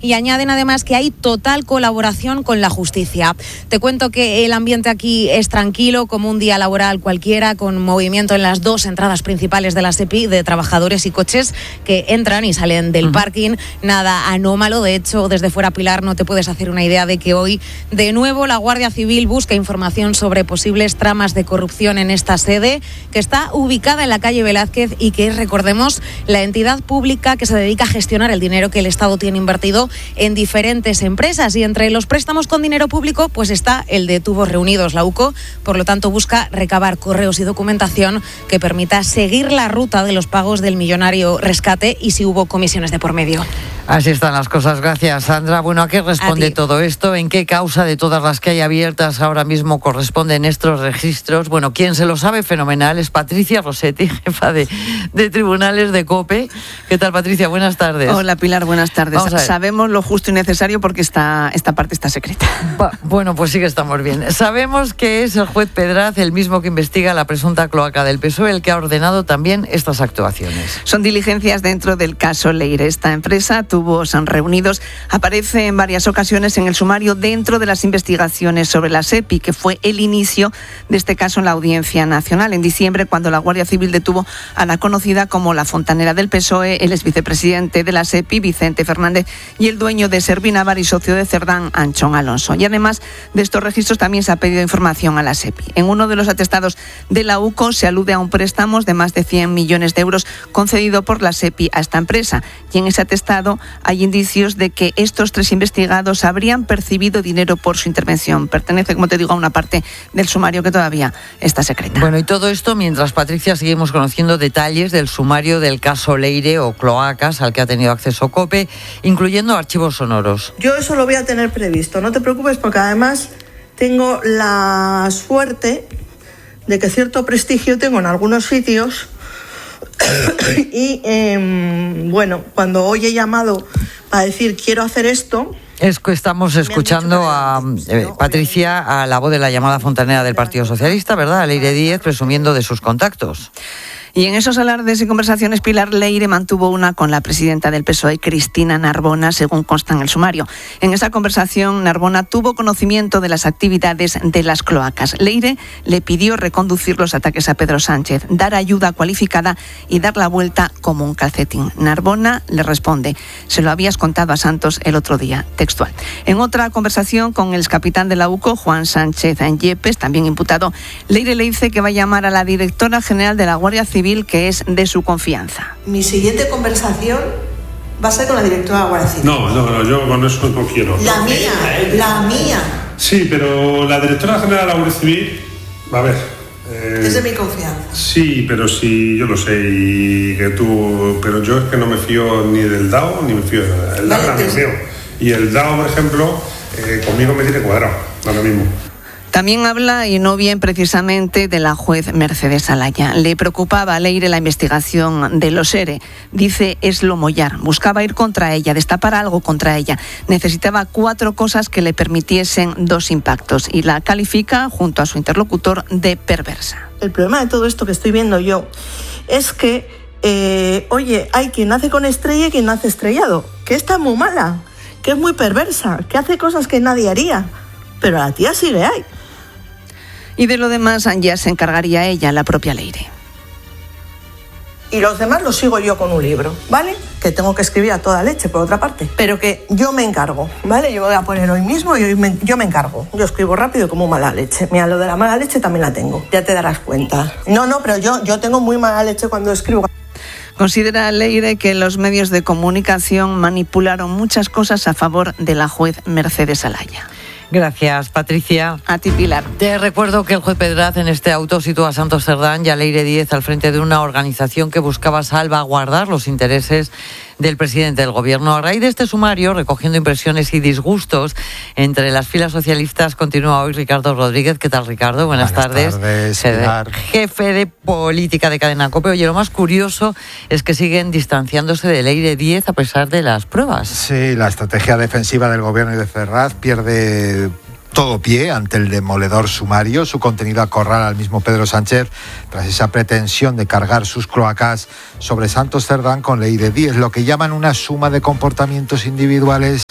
y añaden además que hay total colaboración con la justicia. Te cuento que el ambiente aquí es tranquilo, como un día laboral cualquiera, con movimiento en las dos entradas principales de la SEPI de trabajadores y coches que entran y salen del parking. Nada anómalo, de hecho, desde fuera, Pilar, no te puedes hacer una idea de que hoy de nuevo la Guardia Civil busca información sobre posibles tramas de corrupción en esta sede, que está ubicada en la calle Velázquez y que es, recordemos, la entidad pública que se dedica a gestionar el dinero que el Estado tiene invertido en diferentes empresas. Y entre los préstamos con dinero público, pues está el de Tubos Reunidos. La UCO, por lo tanto, busca recabar correos y documentación que permita seguir la ruta de los pagos del millonario rescate y si hubo comisiones de por medio. Así están las cosas. Gracias, Sandra. Bueno, ¿a qué responde todo esto? ¿En qué causa de todas las que hay abiertas ahora mismo corresponden estos registros? Bueno, quien se lo sabe fenomenal es Patricia Rossetti, jefa de tribunales de COPE. ¿Qué tal, Patricia? Buenas tardes. Hola, Pilar, buenas tardes. Sabemos lo justo y necesario porque esta parte está secreta. Bueno, pues sí que estamos bien. Sabemos que es el juez Pedraz, el mismo que investiga la presunta cloaca del PSOE, el que ha ordenado también estas actuaciones. Son diligencias dentro del caso Leire. Esta empresa, Tubos Reunidos, aparece en varias ocasiones en el sumario dentro de las investigaciones sobre la SEPI, que fue el inicio de este caso en la Audiencia Nacional en diciembre, cuando la Guardia Civil detuvo a la conocida como la fontanera del PSOE, el exvicepresidente de la SEPI, Vicente Fernández, y el dueño de Servinavar y socio de Cerdán, Anchón Alonso. Y además de estos registros también se ha pedido información a la SEPI. En uno de los atestados de la UCO se alude a un préstamo de más de 100 millones de euros concedido por la SEPI a esta empresa. Y en ese atestado hay indicios de que estos tres investigados habrían percibido dinero por su intervención. Pertenece, como te digo, a una parte del sumario que todavía está secreta. Bueno, y todo esto mientras, Patricia, seguimos conociendo detalles del sumario del caso Leire o cloacas al que ha tenido acceso COPE, incluyendo archivos sonoros. Yo eso lo voy a tener previsto, no te preocupes, porque además tengo la suerte de que cierto prestigio tengo en algunos sitios y bueno, cuando hoy he llamado para decir quiero hacer esto... Es que estamos escuchando a Patricia, a la voz de la llamada fontanera del Partido Socialista, ¿verdad? A Leire Díez, presumiendo de sus contactos. Y en esos alardes y conversaciones, Pilar, Leire mantuvo una con la presidenta del PSOE, Cristina Narbona, según consta en el sumario. En esa conversación, Narbona tuvo conocimiento de las actividades de las cloacas. Leire le pidió reconducir los ataques a Pedro Sánchez, dar ayuda cualificada y dar la vuelta como un calcetín. Narbona le responde: se lo habías contado a Santos el otro día, textual. En otra conversación con el excapitán de la UCO, Juan Sánchez Yepes, también imputado, Leire le dice que va a llamar a la directora general de la Guardia Civil, que es de su confianza. Mi siguiente conversación va a ser con la directora de la Guardia Civil. No, yo con eso no quiero. La mía. Sí, pero la directora general de la Guardia Civil, a ver... es de mi confianza. Sí, pero sí, yo lo sé, y que tú... Pero yo es que no me fío ni del DAO, ni me fío de nada. El DAO me fío. Y el DAO, por ejemplo, conmigo me tiene cuadrado, ahora mismo. También habla, y no bien precisamente, de la juez Mercedes Alaya. Le preocupaba a Leire la investigación de los ERE. Dice Eslo Mollar. Buscaba ir contra ella, destapar algo contra ella. Necesitaba 4 cosas que le permitiesen 2 impactos. Y la califica, junto a su interlocutor, de perversa. El problema de todo esto que estoy viendo yo es que, hay quien nace con estrella y quien nace estrellado. Que está muy mala, que es muy perversa, que hace cosas que nadie haría. Pero la tía sigue ahí. Y de lo demás ya se encargaría ella, la propia Leire. Y los demás los sigo yo con un libro, ¿vale? Que tengo que escribir a toda leche, por otra parte. Pero que yo me encargo, ¿vale? Yo voy a poner hoy mismo y yo me encargo. Yo escribo rápido como mala leche. Mira, lo de la mala leche también la tengo. Ya te darás cuenta. No, pero yo tengo muy mala leche cuando escribo. Considera Leire que los medios de comunicación manipularon muchas cosas a favor de la juez Mercedes Alaya. Gracias, Patricia. A ti, Pilar. Te recuerdo que el juez Pedraz en este auto sitúa a Santos Cerdán y a Leire Díez al frente de una organización que buscaba salvaguardar los intereses del presidente del Gobierno. A raíz de este sumario, recogiendo impresiones y disgustos entre las filas socialistas, continúa hoy Ricardo Rodríguez. ¿Qué tal, Ricardo? Buenas tardes. Pilar. Jefe de política de Cadena COPE. Oye, lo más curioso es que siguen distanciándose de Leire Díez a pesar de las pruebas. Sí, la estrategia defensiva del Gobierno y de Ferraz pierde todo pie ante el demoledor sumario. Su contenido acorrala al mismo Pedro Sánchez tras esa pretensión de cargar sus cloacas sobre Santos Cerdán con Leire Díez, lo que llaman una suma de comportamientos individuales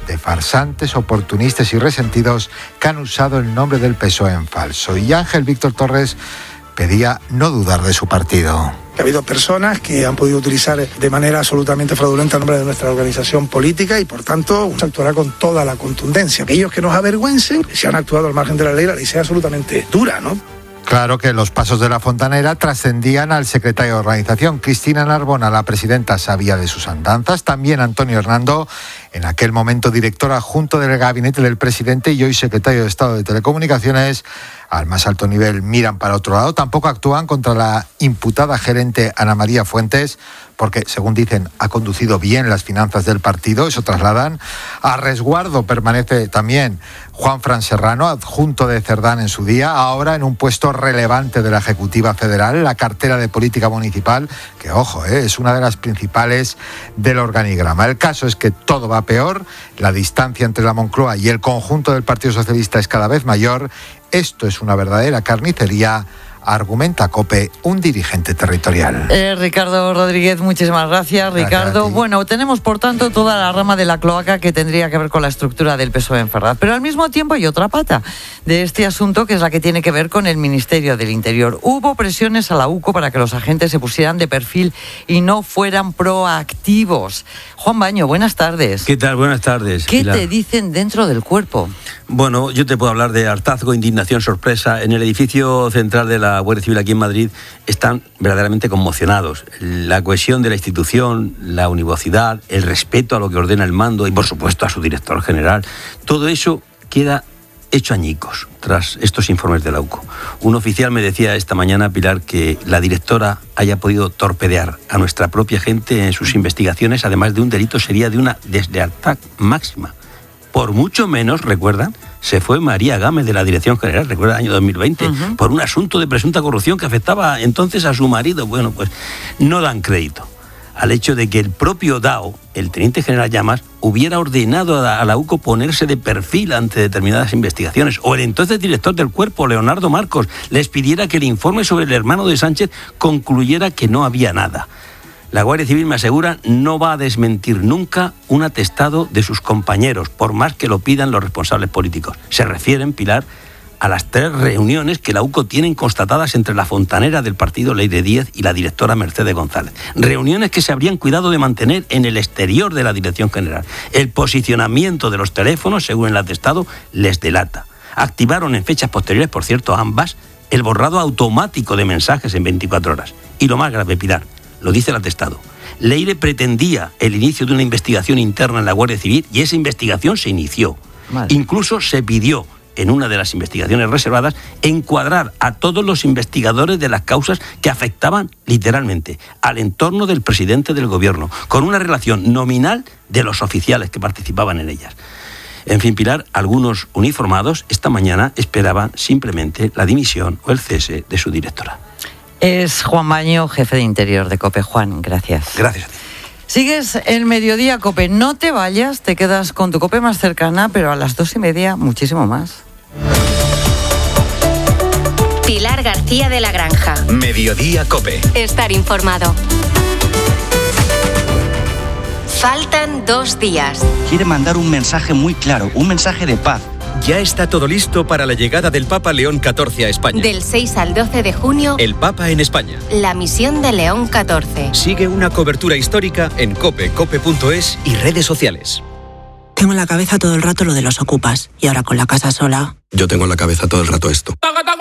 de farsantes, oportunistas y resentidos que han usado el nombre del PSOE en falso. Y Ángel Víctor Torres pedía no dudar de su partido. Ha habido personas que han podido utilizar de manera absolutamente fraudulenta el nombre de nuestra organización política y, por tanto, se actuará con toda la contundencia. Aquellos que nos avergüencen, si han actuado al margen de la ley sea absolutamente dura, ¿no? Claro que los pasos de la fontanera trascendían al secretario de organización. Cristina Narbona, la presidenta, sabía de sus andanzas. También Antonio Hernando, en aquel momento director adjunto del gabinete del presidente y hoy secretario de Estado de Telecomunicaciones, al más alto nivel miran para otro lado. Tampoco actúan contra la imputada gerente Ana María Fuentes, porque, según dicen, ha conducido bien las finanzas del partido. Eso trasladan. A resguardo permanece también Juanfran Serrano, adjunto de Cerdán en su día, ahora en un puesto relevante de la Ejecutiva Federal, la cartera de Política Municipal, que, ojo, es una de las principales del organigrama. El caso es que todo va peor, la distancia entre la Moncloa y el conjunto del Partido Socialista es cada vez mayor. Esto es una verdadera carnicería, argumenta COPE, un dirigente territorial. Ricardo Rodríguez, muchísimas gracias, Ricardo. Bueno, tenemos por tanto toda la rama de la cloaca que tendría que ver con la estructura del PSOE en Ferraz, pero al mismo tiempo hay otra pata de este asunto, que es la que tiene que ver con el Ministerio del Interior. Hubo presiones a la UCO para que los agentes se pusieran de perfil y no fueran proactivos. Juan Baño, buenas tardes. ¿Qué tal? Buenas tardes, ¿Qué Pilar? te dicen dentro del cuerpo? Bueno, yo te puedo hablar de hartazgo, indignación, sorpresa. En el edificio central de la Guardia Civil aquí en Madrid están verdaderamente conmocionados. La cohesión de la institución, la univocidad, el respeto a lo que ordena el mando y, por supuesto, a su director general, todo eso queda hecho añicos tras estos informes de la UCO. Un oficial me decía esta mañana, Pilar, que la directora haya podido torpedear a nuestra propia gente en sus investigaciones, además de un delito, sería de una deslealtad máxima. Por mucho menos, recuerdan, se fue María Gámez de la Dirección General, recuerda el año 2020, por un asunto de presunta corrupción que afectaba entonces a su marido. Bueno, pues no dan crédito al hecho de que el propio DAO, el teniente general Llamas, hubiera ordenado a la UCO ponerse de perfil ante determinadas investigaciones, o el entonces director del cuerpo, Leonardo Marcos, les pidiera que el informe sobre el hermano de Sánchez concluyera que no había nada. La Guardia Civil, me asegura, no va a desmentir nunca un atestado de sus compañeros, por más que lo pidan los responsables políticos. Se refieren, Pilar, a las 3 reuniones que la UCO tienen constatadas entre la fontanera del partido Leire Díez y la directora Mercedes González. Reuniones que se habrían cuidado de mantener en el exterior de la Dirección General. El posicionamiento de los teléfonos, según el atestado, les delata. Activaron en fechas posteriores, por cierto, ambas, el borrado automático de mensajes en 24 horas. Y lo más grave, Pilar, lo dice el atestado. Leire pretendía el inicio de una investigación interna en la Guardia Civil y esa investigación se inició. Vale. Incluso se pidió, en una de las investigaciones reservadas, encuadrar a todos los investigadores de las causas que afectaban literalmente al entorno del presidente del gobierno, con una relación nominal de los oficiales que participaban en ellas. En fin, Pilar, algunos uniformados esta mañana esperaban simplemente la dimisión o el cese de su directora. Es Juan Baño, jefe de Interior de COPE. Juan, gracias. Gracias a ti. Sigues el Mediodía COPE. No te vayas, te quedas con tu COPE más cercana, pero a las 2:30 muchísimo más. Pilar García de la Granja. Mediodía COPE. Estar informado. Faltan 2 días. Quiere mandar un mensaje muy claro, un mensaje de paz. Ya está todo listo para la llegada del Papa León XIV a España. Del 6 al 12 de junio, El Papa en España. la misión de León XIV. Sigue una cobertura histórica en COPE, cope.es y redes sociales. Tengo en la cabeza todo el rato lo de los ocupas. Y ahora con la casa sola... Yo tengo en la cabeza todo el rato esto.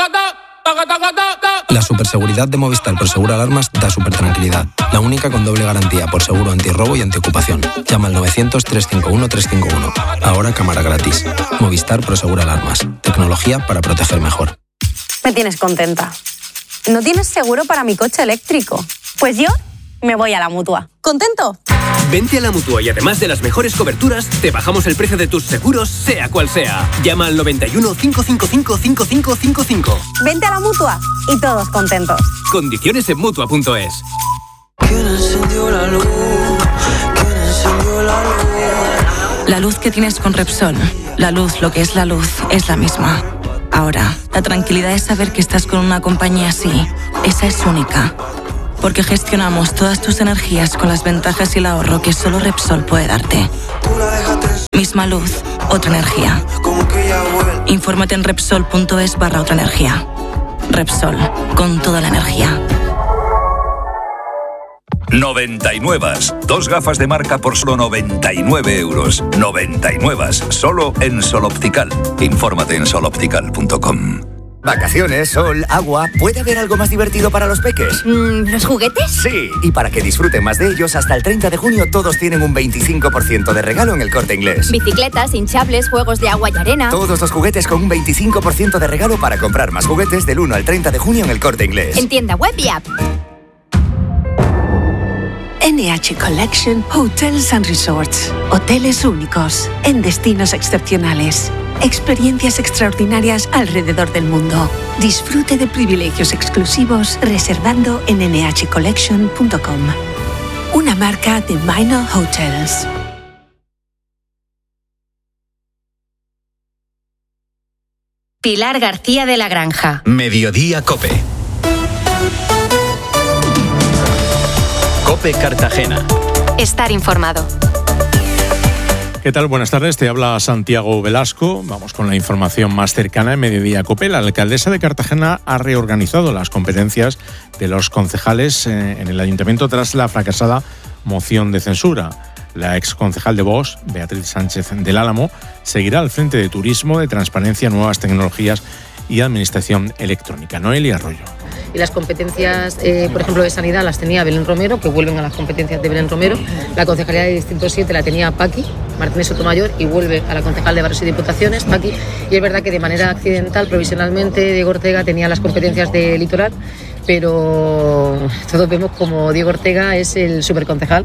La superseguridad de Movistar por Seguro Alarmas da súper tranquilidad. La única con doble garantía por seguro antirrobo y antiocupación. Llama al 900-351-351. Ahora cámara gratis. Movistar por Seguro Alarmas. Tecnología para proteger mejor. Me tienes contenta. ¿No tienes seguro para mi coche eléctrico? Pues yo me voy a la Mutua. ¿Contento? Vente a la Mutua y además de las mejores coberturas, te bajamos el precio de tus seguros, sea cual sea. Llama al 91 555 5555. Vente a la Mutua y todos contentos. Condiciones en Mutua.es. ¿Quién encendió la luz? ¿Quién encendió la luz? La luz que tienes con Repsol. La luz, lo que es la luz, es la misma. Ahora, la tranquilidad es saber que estás con una compañía así. Esa es única. Porque gestionamos todas tus energías con las ventajas y el ahorro que solo Repsol puede darte. Misma luz, otra energía. Infórmate en Repsol.es/otra energía. Repsol, con toda la energía. 99. 2 gafas de marca por solo 99 euros. 99. Solo en Sol Optical. Infórmate en soloptical.com. Vacaciones, sol, agua. ¿Puede haber algo más divertido para los peques? ¿Los juguetes? Sí, y para que disfruten más de ellos, hasta el 30 de junio todos tienen un 25% de regalo en El Corte Inglés. Bicicletas, hinchables, juegos de agua y arena. Todos los juguetes con un 25% de regalo para comprar más juguetes del 1 al 30 de junio en El Corte Inglés. En tienda web y app. NH Collection Hotels and Resorts. Hoteles únicos, en destinos excepcionales. Experiencias extraordinarias alrededor del mundo. Disfrute de privilegios exclusivos reservando en nhcollection.com. Una marca de Minor Hotels. Pilar García de la Granja. Mediodía COPE. COPE Cartagena. Estar informado. ¿Qué tal? Buenas tardes, te habla Santiago Velasco. Vamos con la información más cercana en Mediodía COPE. La alcaldesa de Cartagena ha reorganizado las competencias de los concejales en el ayuntamiento tras la fracasada moción de censura. La exconcejal de Vox, Beatriz Sánchez del Álamo, seguirá al frente de Turismo, de Transparencia, Nuevas Tecnologías y Administración Electrónica. Noelia Arroyo. Y las competencias, por ejemplo, de sanidad las tenía Belén Romero, que vuelven a las competencias de Belén Romero. La concejalía de Distrito 7 la tenía Paqui Martínez Sotomayor y vuelve a la concejal de Barrios y Diputaciones, Paqui. Y es verdad que de manera accidental, provisionalmente, Diego Ortega tenía las competencias de Litoral, pero todos vemos como Diego Ortega es el superconcejal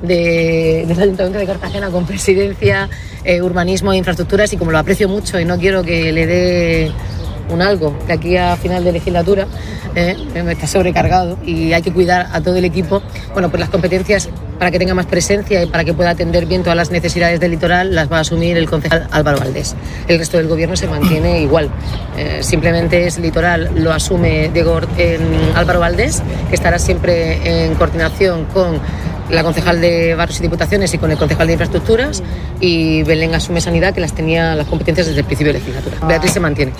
del Ayuntamiento de Cartagena con presidencia, urbanismo e infraestructuras, y como lo aprecio mucho y no quiero que le dé un algo de aquí a final de legislatura, está sobrecargado y hay que cuidar a todo el equipo. Bueno, pues las competencias, para que tenga más presencia y para que pueda atender bien todas las necesidades del litoral, las va a asumir el concejal Álvaro Valdés. El resto del gobierno se mantiene igual. Simplemente es litoral, lo asume Álvaro Valdés, que estará siempre en coordinación con la concejal de Barrios y Diputaciones y con el concejal de Infraestructuras, y Belén asume Sanidad, que las tenía las competencias desde el principio de legislatura. Beatriz se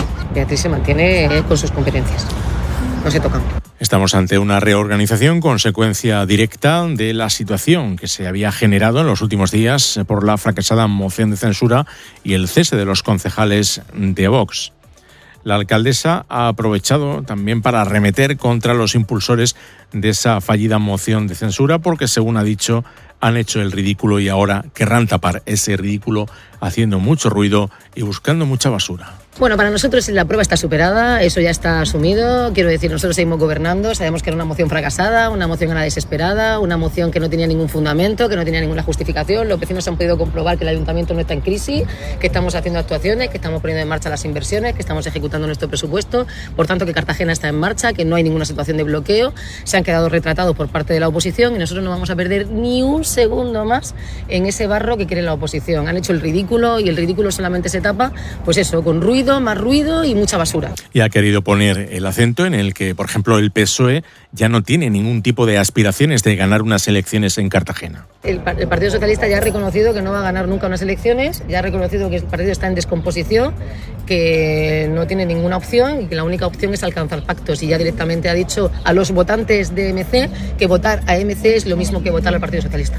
mantiene con sus competencias. No se tocan. Estamos ante una reorganización consecuencia directa de la situación que se había generado en los últimos días por la fracasada moción de censura y el cese de los concejales de Vox. La alcaldesa ha aprovechado también para arremeter contra los impulsores de esa fallida moción de censura porque, según ha dicho, han hecho el ridículo y ahora querrán tapar ese ridículo haciendo mucho ruido y buscando mucha basura. Bueno, para nosotros la prueba está superada, eso ya está asumido. Quiero decir, nosotros seguimos gobernando, sabemos que era una moción fracasada, una moción a la desesperada, una moción que no tenía ningún fundamento, que no tenía ninguna justificación. Los vecinos han podido comprobar que el ayuntamiento no está en crisis, que estamos haciendo actuaciones, que estamos poniendo en marcha las inversiones, que estamos ejecutando nuestro presupuesto. Por tanto, que Cartagena está en marcha, que no hay ninguna situación de bloqueo. Se han quedado retratados por parte de la oposición y nosotros no vamos a perder ni un segundo más en ese barro que quiere la oposición. Han hecho el ridículo y el ridículo solamente se tapa, pues eso, con ruido, más ruido y mucha basura. Y ha querido poner el acento en el que, por ejemplo, el PSOE ya no tiene ningún tipo de aspiraciones de ganar unas elecciones en Cartagena. El Partido Socialista ya ha reconocido que no va a ganar nunca unas elecciones, ya ha reconocido que el partido está en descomposición, que no tiene ninguna opción y que la única opción es alcanzar pactos, y ya directamente ha dicho a los votantes de MC que votar a MC es lo mismo que votar al Partido Socialista.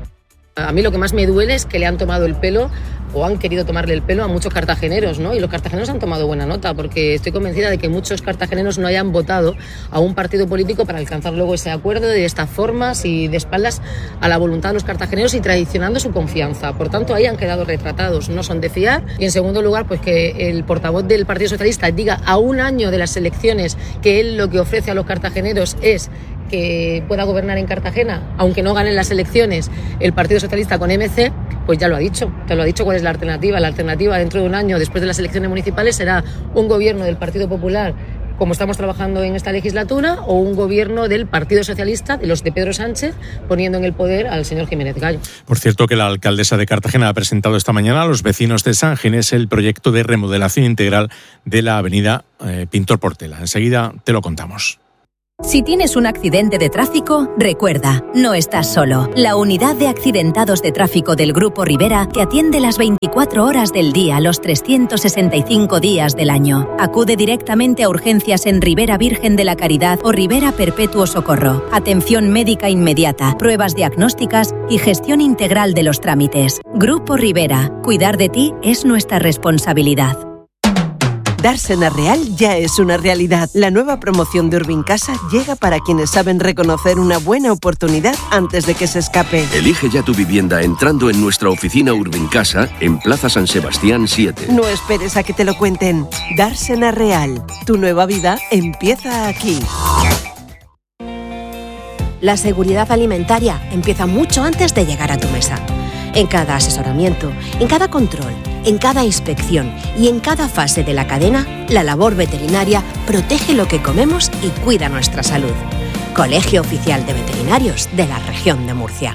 A mí lo que más me duele es que le han tomado el pelo o han querido tomarle el pelo a muchos cartageneros, ¿no? Y los cartageneros han tomado buena nota, porque estoy convencida de que muchos cartageneros no hayan votado a un partido político para alcanzar luego ese acuerdo de estas formas y de espaldas a la voluntad de los cartageneros y traicionando su confianza. Por tanto, ahí han quedado retratados, no son de fiar. Y en segundo lugar, pues que el portavoz del Partido Socialista diga a un año de las elecciones que él lo que ofrece a los cartageneros es que pueda gobernar en Cartagena, aunque no ganen las elecciones el Partido Socialista con MC, pues ya lo ha dicho. Te lo ha dicho cuál es la alternativa. La alternativa dentro de un año, después de las elecciones municipales, será un gobierno del Partido Popular, como estamos trabajando en esta legislatura, o un gobierno del Partido Socialista, de los de Pedro Sánchez, poniendo en el poder al señor Jiménez Gallo. Por cierto, que la alcaldesa de Cartagena ha presentado esta mañana a los vecinos de San Ginés el proyecto de remodelación integral de la avenida Pintor Portela. Enseguida te lo contamos. Si tienes un accidente de tráfico, recuerda, no estás solo. La unidad de accidentados de tráfico del Grupo Rivera te atiende las 24 horas del día, los 365 días del año. Acude directamente a urgencias en Rivera Virgen de la Caridad o Rivera Perpetuo Socorro. Atención médica inmediata, pruebas diagnósticas y gestión integral de los trámites. Grupo Rivera. Cuidar de ti es nuestra responsabilidad. Dársena Real ya es una realidad. La nueva promoción de Urbincasa llega para quienes saben reconocer una buena oportunidad antes de que se escape. Elige ya tu vivienda entrando en nuestra oficina Urbincasa en Plaza San Sebastián 7. No esperes a que te lo cuenten. Dársena Real. Tu nueva vida empieza aquí. La seguridad alimentaria empieza mucho antes de llegar a tu mesa. En cada asesoramiento, en cada control, en cada inspección y en cada fase de la cadena, la labor veterinaria protege lo que comemos y cuida nuestra salud. Colegio Oficial de Veterinarios de la Región de Murcia.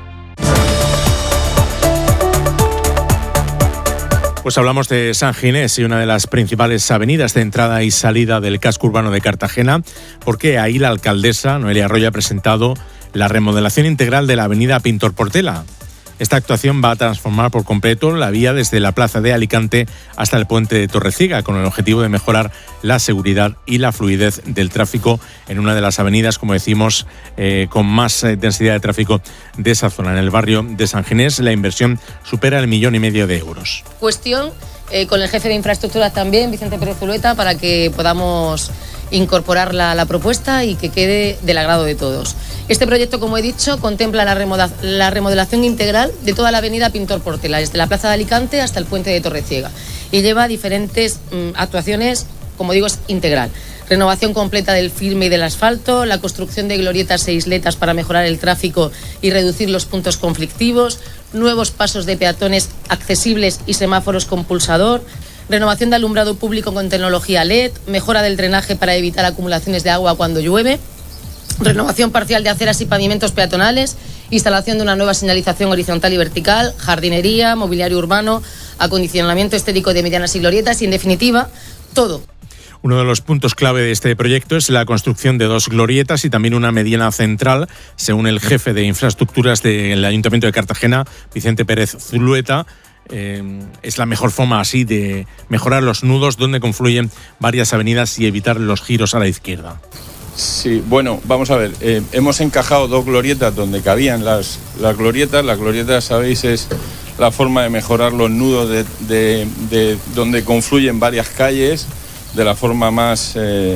Pues hablamos de San Ginés y una de las principales avenidas de entrada y salida del casco urbano de Cartagena, porque ahí la alcaldesa Noelia Arroyo ha presentado la remodelación integral de la avenida Pintor Portela. Esta actuación va a transformar por completo la vía desde la plaza de Alicante hasta el puente de Torreciega, con el objetivo de mejorar la seguridad y la fluidez del tráfico en una de las avenidas, como decimos, con más densidad de tráfico de esa zona. En el barrio de San Ginés la inversión supera el 1,5 millones de euros. Cuestión con el jefe de infraestructura también, Vicente Pérez Zulueta, para que podamos incorporar la propuesta y que quede del agrado de todos. Este proyecto, como he dicho, contempla la remodelación integral de toda la avenida Pintor Portela, desde la plaza de Alicante hasta el puente de Torreciega, y lleva diferentes actuaciones, como digo, es integral. Renovación completa del firme y del asfalto, la construcción de glorietas e isletas para mejorar el tráfico y reducir los puntos conflictivos, nuevos pasos de peatones accesibles y semáforos con pulsador, renovación de alumbrado público con tecnología LED, mejora del drenaje para evitar acumulaciones de agua cuando llueve, renovación parcial de aceras y pavimentos peatonales, instalación de una nueva señalización horizontal y vertical, jardinería, mobiliario urbano, acondicionamiento estético de medianas y glorietas y, en definitiva, todo. Uno de los puntos clave de este proyecto es la construcción de 2 glorietas y también una mediana central, según el jefe de infraestructuras del Ayuntamiento de Cartagena, Vicente Pérez Zulueta. Es la mejor forma así de mejorar los nudos donde confluyen varias avenidas y evitar los giros a la izquierda. Sí, bueno, vamos a ver, hemos encajado 2 glorietas donde cabían las glorietas. Las glorietas, sabéis, es la forma de mejorar los nudos de donde confluyen varias calles de la forma más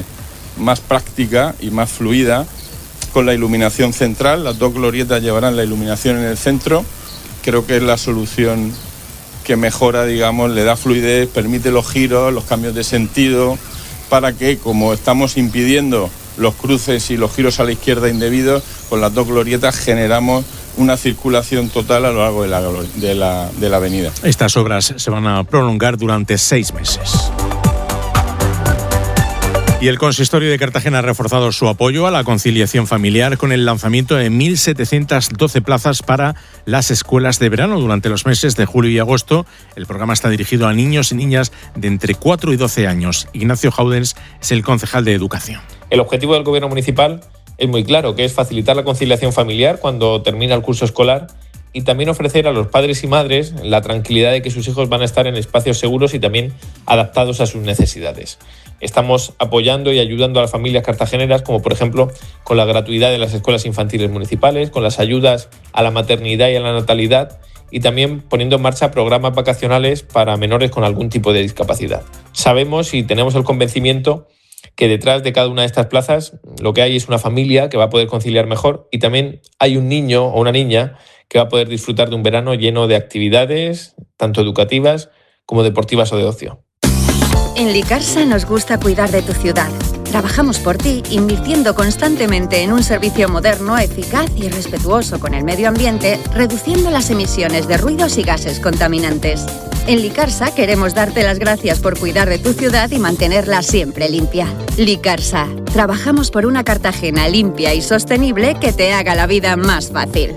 práctica y más fluida, con la iluminación central. Las 2 glorietas llevarán la iluminación en el centro. Creo que es la solución que mejora, digamos, le da fluidez, permite los giros, los cambios de sentido, para que, como estamos impidiendo los cruces y los giros a la izquierda indebidos, con las 2 glorietas generamos una circulación total a lo largo de la avenida. Estas obras se van a prolongar durante 6 meses. Y el Consistorio de Cartagena ha reforzado su apoyo a la conciliación familiar con el lanzamiento de 1.712 plazas para las escuelas de verano durante los meses de julio y agosto. El programa está dirigido a niños y niñas de entre 4 y 12 años. Ignacio Jaudens es el concejal de Educación. El objetivo del Gobierno municipal es muy claro, que es facilitar la conciliación familiar cuando termina el curso escolar y también ofrecer a los padres y madres la tranquilidad de que sus hijos van a estar en espacios seguros y también adaptados a sus necesidades. Estamos apoyando y ayudando a las familias cartageneras, como por ejemplo con la gratuidad de las escuelas infantiles municipales, con las ayudas a la maternidad y a la natalidad, y también poniendo en marcha programas vacacionales para menores con algún tipo de discapacidad. Sabemos y tenemos el convencimiento que detrás de cada una de estas plazas lo que hay es una familia que va a poder conciliar mejor, y también hay un niño o una niña que va a poder disfrutar de un verano lleno de actividades, tanto educativas como deportivas o de ocio. En Licarsa nos gusta cuidar de tu ciudad. Trabajamos por ti, invirtiendo constantemente en un servicio moderno, eficaz y respetuoso con el medio ambiente, reduciendo las emisiones de ruidos y gases contaminantes. En Licarsa queremos darte las gracias por cuidar de tu ciudad y mantenerla siempre limpia. Licarsa, trabajamos por una Cartagena limpia y sostenible que te haga la vida más fácil.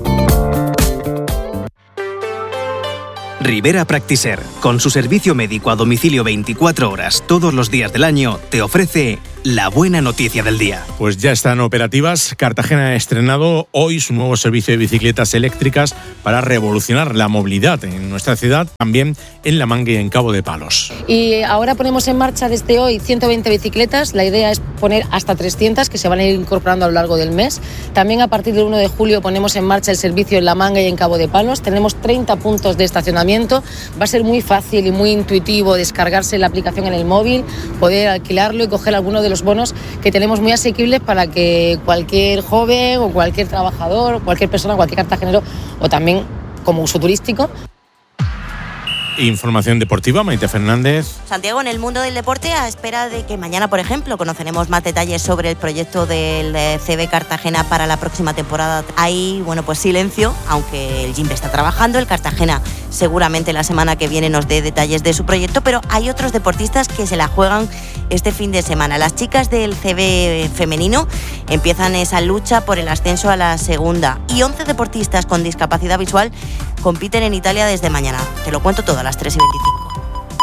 Rivera Practiser, con su servicio médico a domicilio 24 horas todos los días del año, te ofrece la buena noticia del día. Pues ya están operativas. Cartagena ha estrenado hoy su nuevo servicio de bicicletas eléctricas para revolucionar la movilidad en nuestra ciudad, también en La Manga y en Cabo de Palos. Y ahora ponemos en marcha desde hoy 120 bicicletas. La idea es poner hasta 300 que se van a ir incorporando a lo largo del mes. También a partir del 1 de julio ponemos en marcha el servicio en La Manga y en Cabo de Palos. Tenemos 30 puntos de estacionamiento. Va a ser muy fácil y muy intuitivo descargarse la aplicación en el móvil, poder alquilarlo y coger alguno de los bonos que tenemos muy asequibles para que cualquier joven o cualquier trabajador, cualquier persona, cualquier cartagenero o también como uso turístico. Información deportiva, Maite Fernández. Santiago, en el mundo del deporte, a espera de que mañana, por ejemplo, conoceremos más detalles sobre el proyecto del CB Cartagena para la próxima temporada. Hay, pues silencio, aunque el Jimbe está trabajando. El Cartagena seguramente la semana que viene nos dé detalles de su proyecto, pero hay otros deportistas que se la juegan este fin de semana. Las chicas del CB femenino empiezan esa lucha por el ascenso a la segunda y 11 deportistas con discapacidad visual compiten en Italia desde mañana. Te lo cuento todo a las 3:25.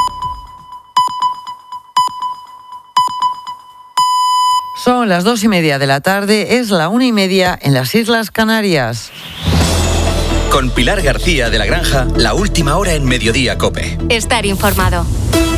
Son las 2:30 de la tarde, es la 1:30 en las Islas Canarias. Con Pilar García de la Granja, la última hora en Mediodía COPE. Estar informado.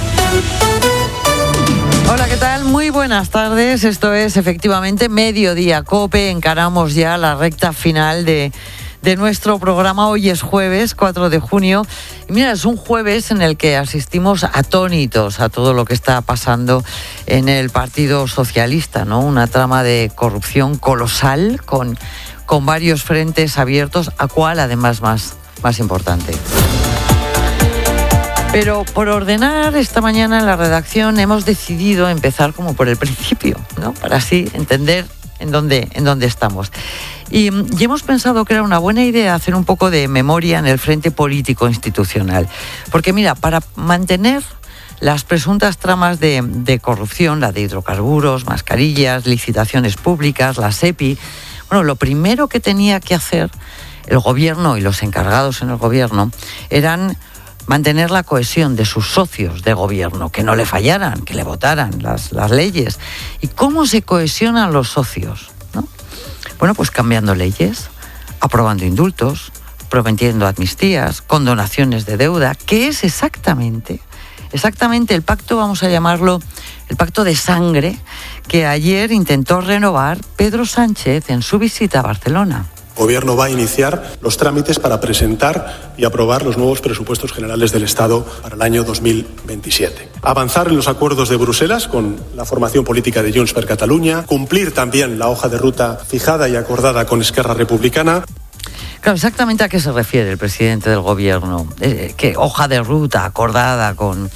Hola, ¿qué tal? Muy buenas tardes. Esto es efectivamente Mediodía COPE. Encaramos ya la recta final de nuestro programa. Hoy es jueves 4 de junio. Y mira, es un jueves en el que asistimos atónitos a todo lo que está pasando en el Partido Socialista, ¿no? Una trama de corrupción colosal con varios frentes abiertos, a cuál además más importante. Pero por ordenar, esta mañana en la redacción hemos decidido empezar como por el principio, ¿no? Para así entender en dónde estamos. Y hemos pensado que era una buena idea hacer un poco de memoria en el frente político institucional. Porque mira, para mantener las presuntas tramas de corrupción, la de hidrocarburos, mascarillas, licitaciones públicas, la SEPI, lo primero que tenía que hacer el gobierno y los encargados en el gobierno eran mantener la cohesión de sus socios de gobierno, que no le fallaran, que le votaran las leyes. ¿Y cómo se cohesionan los socios? ¿No? Pues cambiando leyes, aprobando indultos, prometiendo amnistías, condonaciones de deuda, que es exactamente el pacto, vamos a llamarlo, el pacto de sangre que ayer intentó renovar Pedro Sánchez en su visita a Barcelona. El Gobierno va a iniciar los trámites para presentar y aprobar los nuevos presupuestos generales del Estado para el año 2027. Avanzar en los acuerdos de Bruselas con la formación política de Junts per Catalunya, cumplir también la hoja de ruta fijada y acordada con Esquerra Republicana. Claro, exactamente a qué se refiere el presidente del Gobierno. ¿Qué hoja de ruta acordada con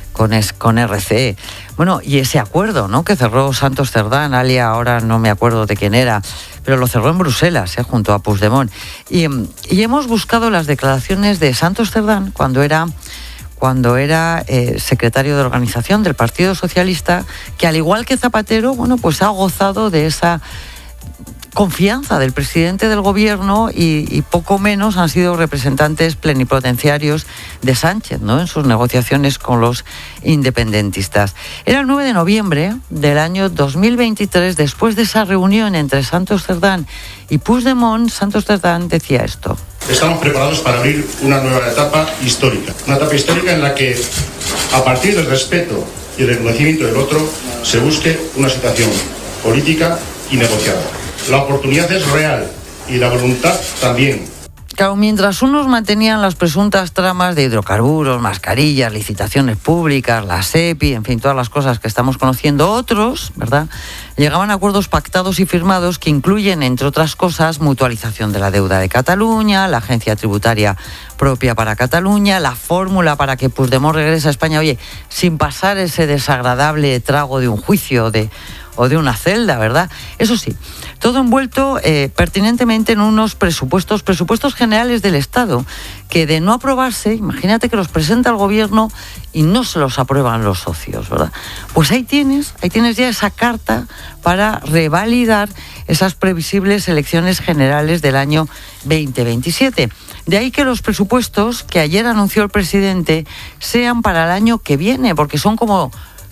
RC? Y ese acuerdo, ¿no?, que cerró Santos Cerdán, alia, ahora no me acuerdo de quién era, pero lo cerró en Bruselas, junto a Puigdemont. Y hemos buscado las declaraciones de Santos Cerdán cuando era secretario de organización del Partido Socialista, que al igual que Zapatero, ha gozado de esa confianza del presidente del gobierno y poco menos han sido representantes plenipotenciarios de Sánchez, ¿no?, en sus negociaciones con los independentistas. Era el 9 de noviembre del año 2023, después de esa reunión entre Santos Cerdán y Puigdemont. Santos Cerdán decía esto: estamos preparados para abrir una nueva etapa histórica. Una etapa histórica en la que, a partir del respeto y el reconocimiento del otro, se busque una situación política y negociada. La oportunidad es real y la voluntad también. Claro, mientras unos mantenían las presuntas tramas de hidrocarburos, mascarillas, licitaciones públicas, la SEPI, en fin, todas las cosas que estamos conociendo, otros, ¿verdad?, llegaban a acuerdos pactados y firmados que incluyen, entre otras cosas, mutualización de la deuda de Cataluña, la agencia tributaria propia para Cataluña, la fórmula para que Puigdemont regrese a España, sin pasar ese desagradable trago de un juicio o de una celda, ¿verdad? Eso sí, todo envuelto pertinentemente en unos presupuestos generales del Estado, que de no aprobarse, imagínate que los presenta el gobierno y no se los aprueban los socios, ¿verdad? Pues ahí tienes ya esa carta para revalidar esas previsibles elecciones generales del año 2027. De ahí que los presupuestos que ayer anunció el presidente sean para el año que viene, porque son como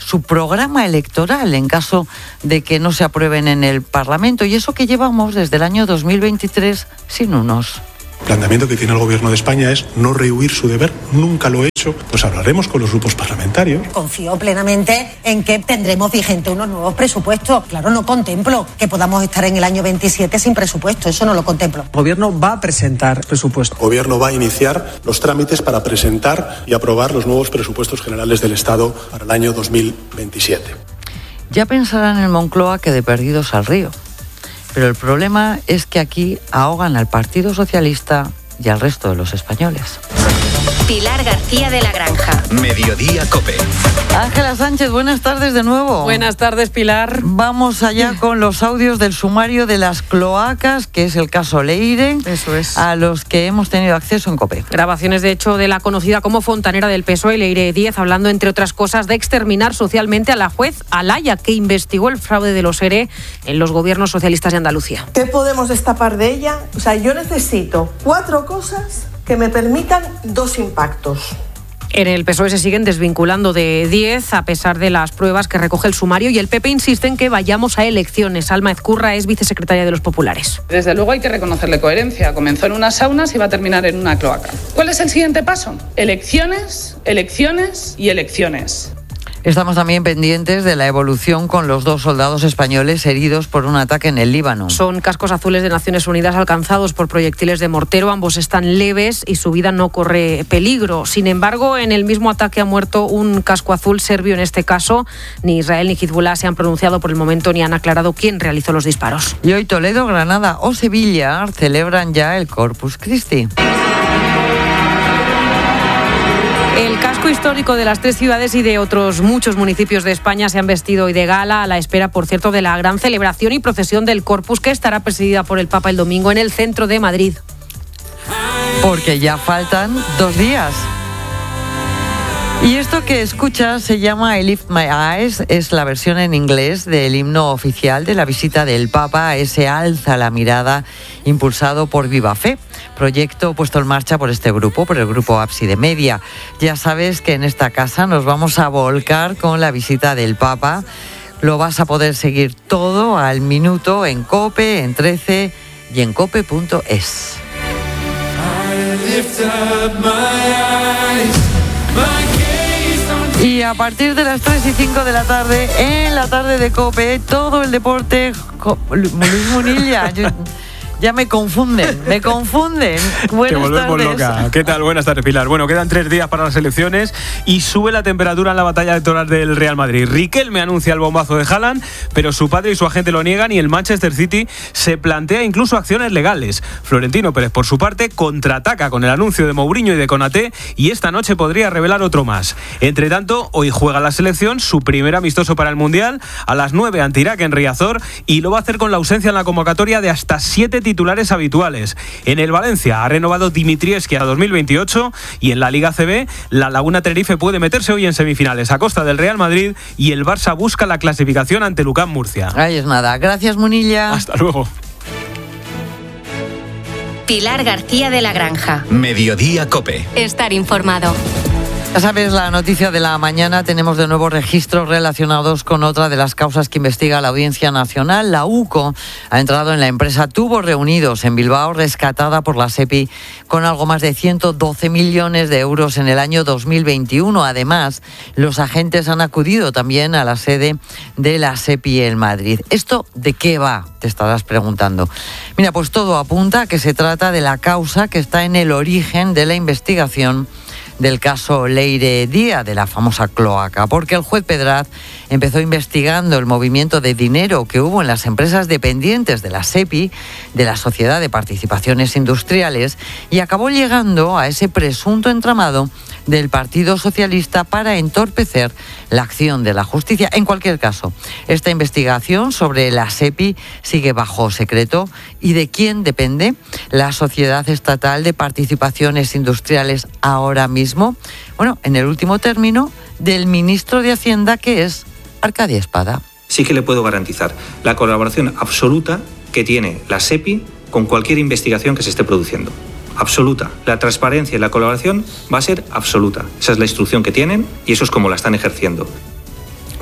su programa electoral en caso de que no se aprueben en el Parlamento. Y eso que llevamos desde el año 2023 sin unos. El planteamiento que tiene el Gobierno de España es no rehuir su deber, nunca lo he hecho, pues hablaremos con los grupos parlamentarios. Confío plenamente en que tendremos vigente unos nuevos presupuestos. Claro, no contemplo que podamos estar en el año 27 sin presupuesto, eso no lo contemplo. El Gobierno va a presentar presupuestos. El Gobierno va a iniciar los trámites para presentar y aprobar los nuevos presupuestos generales del Estado para el año 2027. Ya pensarán en Moncloa que de perdidos al río. Pero el problema es que aquí ahogan al Partido Socialista y al resto de los españoles. Pilar García de la Granja. Mediodía COPE. Ángela Sánchez, buenas tardes de nuevo. Buenas tardes, Pilar. Vamos allá con los audios del sumario de las cloacas, que es el caso Leire. Eso es. A los que hemos tenido acceso en COPE. Grabaciones, de hecho, de la conocida como fontanera del PSOE, Leire Díez, hablando, entre otras cosas, de exterminar socialmente a la juez Alaya, que investigó el fraude de los ERE en los gobiernos socialistas de Andalucía. ¿Qué podemos destapar de ella? O sea, yo necesito 4 cosas que me permitan 2 impactos. En el PSOE se siguen desvinculando de Díez a pesar de las pruebas que recoge el sumario, y el PP insiste en que vayamos a elecciones. Alma Ezcurra es vicesecretaria de los Populares. Desde luego hay que reconocerle coherencia. Comenzó en unas saunas y va a terminar en una cloaca. ¿Cuál es el siguiente paso? Elecciones, elecciones y elecciones. Estamos también pendientes de la evolución con los 2 soldados españoles heridos por un ataque en el Líbano. Son cascos azules de Naciones Unidas alcanzados por proyectiles de mortero. Ambos están leves y su vida no corre peligro. Sin embargo, en el mismo ataque ha muerto un casco azul serbio en este caso. Ni Israel ni Hezbollah se han pronunciado por el momento ni han aclarado quién realizó los disparos. Y hoy Toledo, Granada o Sevilla celebran ya el Corpus Christi. El casco histórico de las 3 ciudades y de otros muchos municipios de España se han vestido hoy de gala, a la espera, por cierto, de la gran celebración y procesión del Corpus, que estará presidida por el Papa el domingo en el centro de Madrid. Porque ya faltan 2 días. Y esto que escuchas se llama I Lift My Eyes, es la versión en inglés del himno oficial de la visita del Papa a ese Alza la Mirada, impulsado por Viva Fe, proyecto puesto en marcha por este grupo, por el grupo Ábside Media. Ya sabes que en esta casa nos vamos a volcar con la visita del Papa. Lo vas a poder seguir todo al minuto en COPE, en 13 y en cope.es. Y a partir de las 3 y 5 de la tarde, en la tarde de COPE, todo el deporte. Luis Munilla, ya me confunden. Buenas Te volvemos tardes. loca. ¿Qué tal? Buenas tardes, Pilar. Bueno, quedan 3 días para las elecciones y sube la temperatura en la batalla electoral del Real Madrid. Riquelme anuncia el bombazo de Haaland, pero su padre y su agente lo niegan y el Manchester City se plantea incluso acciones legales. Florentino Pérez, por su parte, contraataca con el anuncio de Mourinho y de Konaté y esta noche podría revelar otro más. Entre tanto, hoy juega la selección su primer amistoso para el Mundial a las 9 ante Irak en Riazor, y lo va a hacer con la ausencia en la convocatoria de hasta 7 titulares habituales. En el Valencia ha renovado Dimitrievski a 2028 y en la Liga CB la Laguna Tenerife puede meterse hoy en semifinales a costa del Real Madrid y el Barça busca la clasificación ante Lucán Murcia. Ahí es nada. Gracias, Munilla. Hasta luego. Pilar García de la Granja. Mediodía COPE. Estar informado. Ya sabes, la noticia de la mañana, tenemos de nuevo registros relacionados con otra de las causas que investiga la Audiencia Nacional. La UCO ha entrado en la empresa Tubos Reunidos en Bilbao, rescatada por la SEPI con algo más de 112 millones de euros en el año 2021. Además, los agentes han acudido también a la sede de la SEPI en Madrid. ¿Esto de qué va?, te estarás preguntando. Mira, pues todo apunta a que se trata de la causa que está en el origen de la investigación del caso Leire Díaz, de la famosa cloaca, porque el juez Pedraz empezó investigando el movimiento de dinero que hubo en las empresas dependientes de la SEPI, de la Sociedad de Participaciones Industriales, y acabó llegando a ese presunto entramado del Partido Socialista para entorpecer la acción de la justicia. En cualquier caso, esta investigación sobre la SEPI sigue bajo secreto. ¿Y de quién depende la Sociedad Estatal de Participaciones Industriales ahora mismo? Bueno, en el último término, del ministro de Hacienda, que es Arcadio Espada. Sí que le puedo garantizar la colaboración absoluta que tiene la SEPI con cualquier investigación que se esté produciendo. Absoluta. La transparencia y la colaboración va a ser absoluta. Esa es la instrucción que tienen y eso es como la están ejerciendo.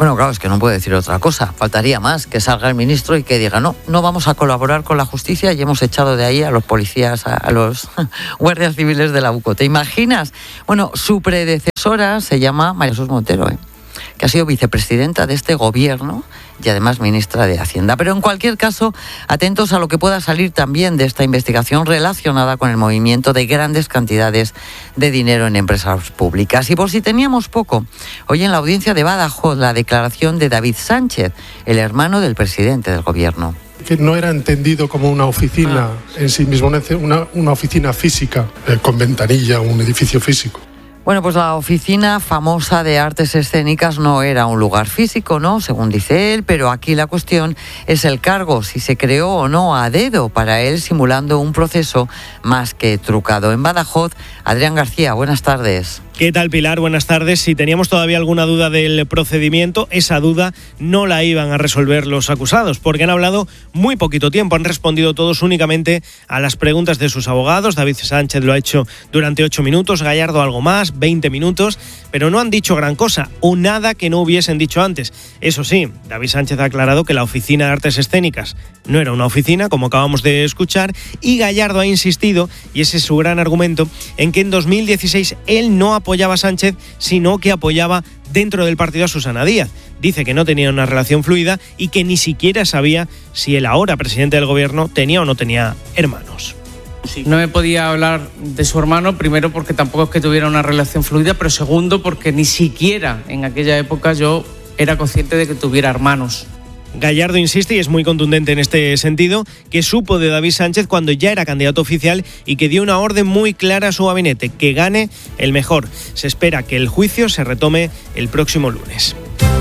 Bueno, claro, es que no puede decir otra cosa. Faltaría más que salga el ministro y que diga, no vamos a colaborar con la justicia y hemos echado de ahí a los policías, a los guardias civiles de la UCO. ¿Te imaginas? Bueno, su predecesora se llama María Jesús Montero, que ha sido vicepresidenta de este gobierno y además ministra de Hacienda. Pero en cualquier caso, atentos a lo que pueda salir también de esta investigación relacionada con el movimiento de grandes cantidades de dinero en empresas públicas. Y por si teníamos poco, hoy en la audiencia de Badajoz la declaración de David Sánchez, el hermano del presidente del gobierno. Que no era entendido como una oficina en sí mismo, una oficina física, con ventanilla, un edificio físico. Bueno, pues la oficina famosa de artes escénicas no era un lugar físico, ¿no? Según dice él, pero aquí la cuestión es el cargo, si se creó o no a dedo para él, simulando un proceso más que trucado. En Badajoz, Adrián García, buenas tardes. ¿Qué tal, Pilar? Buenas tardes. Si teníamos todavía alguna duda del procedimiento, esa duda no la iban a resolver los acusados, porque han hablado muy poquito tiempo. Han respondido todos únicamente a las preguntas de sus abogados. David Sánchez lo ha hecho durante 8 minutos, Gallardo algo más, 20 minutos, pero no han dicho gran cosa o nada que no hubiesen dicho antes. Eso sí, David Sánchez ha aclarado que la Oficina de Artes Escénicas no era una oficina, como acabamos de escuchar, y Gallardo ha insistido, y ese es su gran argumento, en que en 2016 él no apoyaba a Sánchez, sino que apoyaba dentro del partido a Susana Díaz. Dice que no tenía una relación fluida y que ni siquiera sabía si el ahora presidente del gobierno tenía o no tenía hermanos. No me podía hablar de su hermano, primero porque tampoco es que tuviera una relación fluida, pero segundo porque ni siquiera en aquella época yo era consciente de que tuviera hermanos. Gallardo insiste, y es muy contundente en este sentido, que supo de David Sánchez cuando ya era candidato oficial y que dio una orden muy clara a su gabinete, que gane el mejor. Se espera que el juicio se retome el próximo lunes.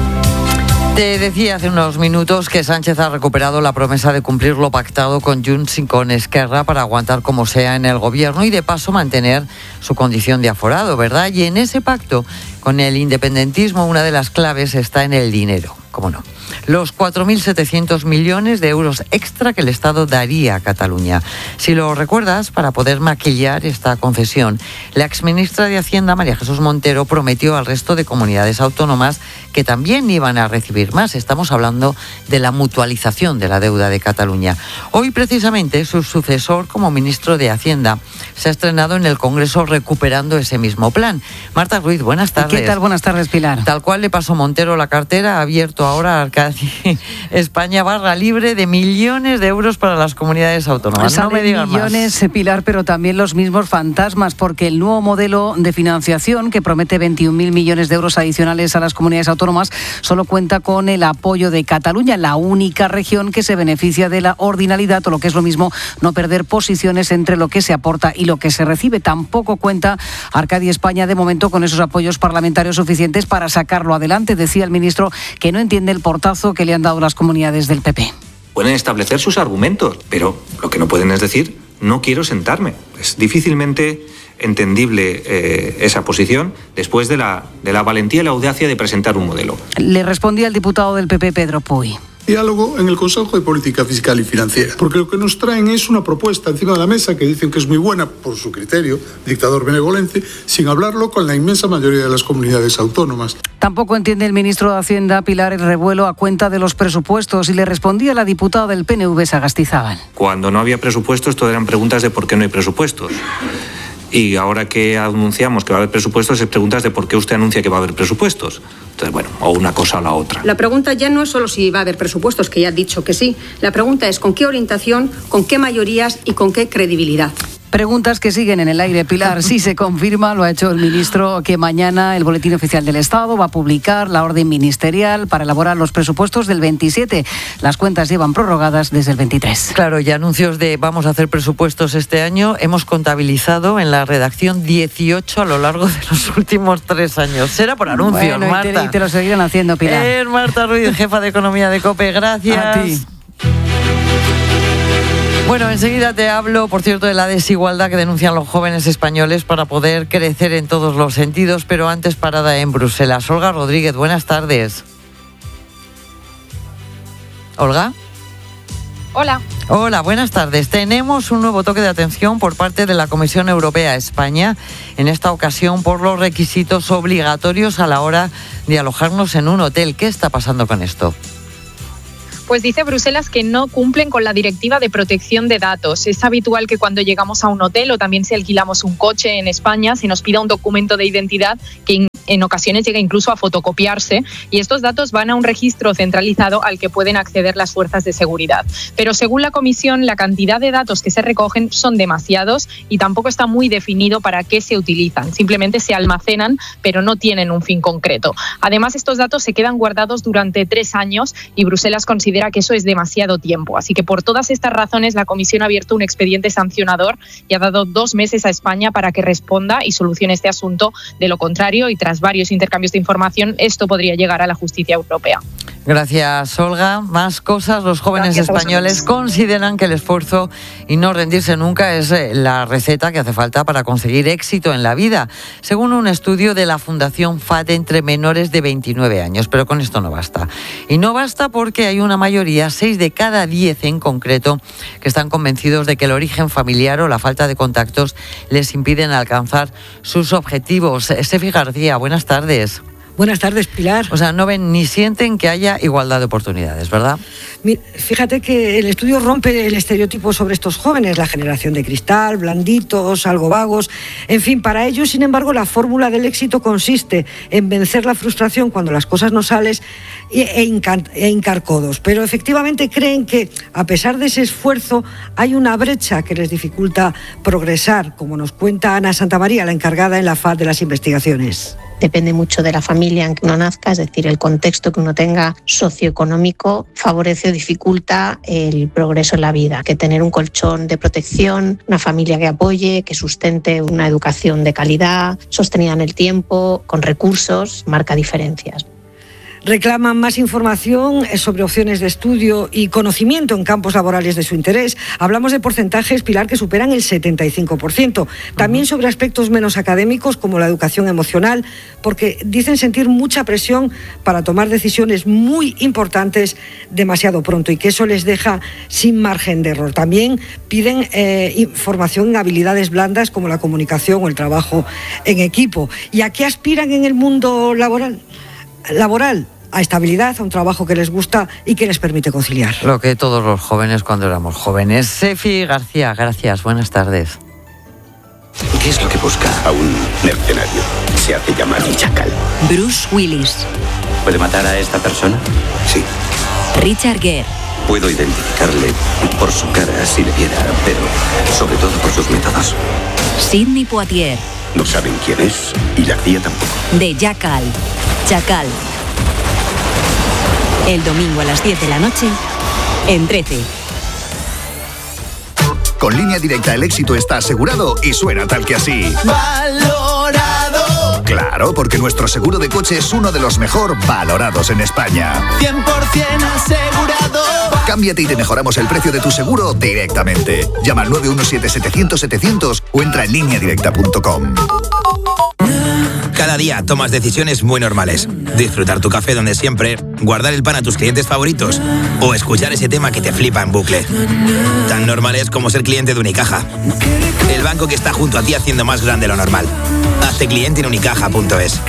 Te decía hace unos minutos que Sánchez ha recuperado la promesa de cumplir lo pactado con Junts y con Esquerra para aguantar como sea en el gobierno y de paso mantener su condición de aforado, ¿verdad? Y en ese pacto con el independentismo una de las claves está en el dinero, ¿cómo no? Los 4.700 millones de euros extra que el Estado daría a Cataluña. Si lo recuerdas, para poder maquillar esta concesión, la exministra de Hacienda, María Jesús Montero, prometió al resto de comunidades autónomas que también iban a recibir más. Estamos hablando de la mutualización de la deuda de Cataluña. Hoy, precisamente, su sucesor como ministro de Hacienda se ha estrenado en el Congreso recuperando ese mismo plan. Marta Ruiz, buenas tardes. ¿Qué tal? Buenas tardes, Pilar. Tal cual le pasó Montero la cartera, ha abierto ahora España barra libre de millones de euros para las comunidades autónomas. No me digan millones, más. Pilar, pero también los mismos fantasmas, porque el nuevo modelo de financiación, que promete 21.000 millones de euros adicionales a las comunidades autónomas, solo cuenta con el apoyo de Cataluña, la única región que se beneficia de la ordinalidad, o lo que es lo mismo, no perder posiciones entre lo que se aporta y lo que se recibe. Tampoco cuenta Arcadia España de momento con esos apoyos parlamentarios suficientes para sacarlo adelante. Decía el ministro que no entiende el portazo que le han dado las comunidades del PP. Pueden establecer sus argumentos, pero lo que no pueden es decir, no quiero sentarme. Es difícilmente entendible esa posición después de la valentía y la audacia de presentar un modelo. Le respondía el diputado del PP, Pedro Puy. Diálogo en el Consejo de Política Fiscal y Financiera, porque lo que nos traen es una propuesta encima de la mesa que dicen que es muy buena por su criterio, dictador benevolente, sin hablarlo con la inmensa mayoría de las comunidades autónomas. Tampoco entiende el ministro de Hacienda, Pilar, el revuelo a cuenta de los presupuestos, y le respondía la diputada del PNV, Sagastizábal. Cuando no había presupuestos, todo eran preguntas de por qué no hay presupuestos. Y ahora que anunciamos que va a haber presupuestos, es preguntas de por qué usted anuncia que va a haber presupuestos. Entonces, bueno, o una cosa o la otra. La pregunta ya no es solo si va a haber presupuestos, que ya ha dicho que sí. La pregunta es con qué orientación, con qué mayorías y con qué credibilidad. Preguntas que siguen en el aire, Pilar. Sí se confirma, lo ha hecho el ministro, que mañana el Boletín Oficial del Estado va a publicar la orden ministerial para elaborar los presupuestos del 27. Las cuentas llevan prorrogadas desde el 23. Claro, y anuncios de vamos a hacer presupuestos este año. Hemos contabilizado en la redacción 18 a lo largo de los últimos 3 años. Será por anuncios, bueno, Marta. Y te lo seguirán haciendo, Pilar. Marta Ruiz, jefa de Economía de COPE. Gracias. A ti. Bueno, enseguida te hablo, por cierto, de la desigualdad que denuncian los jóvenes españoles para poder crecer en todos los sentidos, pero antes parada en Bruselas. Olga Rodríguez, buenas tardes. Olga. Hola. Hola, buenas tardes. Tenemos un nuevo toque de atención por parte de la Comisión Europea a España, en esta ocasión por los requisitos obligatorios a la hora de alojarnos en un hotel. ¿Qué está pasando con esto? Pues dice Bruselas que no cumplen con la Directiva de Protección de Datos. Es habitual que cuando llegamos a un hotel o también si alquilamos un coche en España se nos pida un documento de identidad que en ocasiones llega incluso a fotocopiarse, y estos datos van a un registro centralizado al que pueden acceder las fuerzas de seguridad. Pero según la Comisión, la cantidad de datos que se recogen son demasiados y tampoco está muy definido para qué se utilizan. Simplemente se almacenan, pero no tienen un fin concreto. Además, estos datos se quedan guardados durante 3 años y Bruselas considera que eso es demasiado tiempo. Así que por todas estas razones, la Comisión ha abierto un expediente sancionador y ha dado 2 meses a España para que responda y solucione este asunto. De lo contrario, y tras varios intercambios de información, esto podría llegar a la justicia europea. Gracias, Olga. Más cosas. Los jóvenes españoles consideran que el esfuerzo y no rendirse nunca es la receta que hace falta para conseguir éxito en la vida, según un estudio de la Fundación FAD entre menores de 29 años. Pero con esto no basta. Y no basta porque hay una mayoría, 6 de cada 10 en concreto, que están convencidos de que el origen familiar o la falta de contactos les impiden alcanzar sus objetivos. Sefi García, buenas tardes. Buenas tardes, Pilar. O sea, no ven ni sienten que haya igualdad de oportunidades, ¿verdad? Fíjate que el estudio rompe el estereotipo sobre estos jóvenes, la generación de cristal, blanditos, algo vagos. En fin, para ellos, sin embargo, la fórmula del éxito consiste en vencer la frustración cuando las cosas no salen e hincar codos. Pero efectivamente creen que, a pesar de ese esfuerzo, hay una brecha que les dificulta progresar, como nos cuenta Ana Santamaría, la encargada en la FAD de las investigaciones. Depende mucho de la familia en que uno nazca, es decir, el contexto que uno tenga socioeconómico favorece o dificulta el progreso en la vida. Que tener un colchón de protección, una familia que apoye, que sustente una educación de calidad, sostenida en el tiempo, con recursos, marca diferencias. Reclaman más información sobre opciones de estudio y conocimiento en campos laborales de su interés. Hablamos de porcentajes, Pilar, que superan el 75%. También sobre aspectos menos académicos, como la educación emocional, porque dicen sentir mucha presión para tomar decisiones muy importantes demasiado pronto y que eso les deja sin margen de error. También piden formación en habilidades blandas como la comunicación o el trabajo en equipo. ¿Y a qué aspiran en el mundo laboral? A estabilidad, a un trabajo que les gusta y que les permite conciliar. Lo que todos los jóvenes cuando éramos jóvenes. Sefi García, gracias, buenas tardes. ¿Qué es lo que busca a un mercenario? Se hace llamar Chacal. Bruce Willis. ¿Puede matar a esta persona? Sí. Richard Gere. Puedo identificarle por su cara si le viera, pero sobre todo por sus métodos. Sidney Poitier. No saben quién es y García tampoco. De Chacal. El domingo a las 10 de la noche en 13. Con Línea Directa el éxito está asegurado y suena tal que así. ¡Valorado! Claro, porque nuestro seguro de coche es uno de los mejor valorados en España. 100% asegurado. Cámbiate y te mejoramos el precio de tu seguro directamente. Llama al 917-700-700 o entra en lineadirecta.com. Cada día tomas decisiones muy normales. Disfrutar tu café donde siempre, guardar el pan a tus clientes favoritos o escuchar ese tema que te flipa en bucle. Tan normales como ser cliente de Unicaja. El banco que está junto a ti haciendo más grande lo normal. Hazte cliente en unicaja.es.